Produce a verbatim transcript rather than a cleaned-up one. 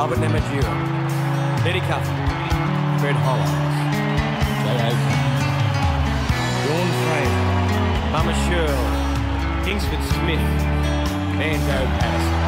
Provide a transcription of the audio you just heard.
Albert Namatjira, Betty Cuffin, Fred Hollows, Jay Oakley, Dawn Fraser, Mama Shirley, Kingsford Smith, Van Gogh Patterson.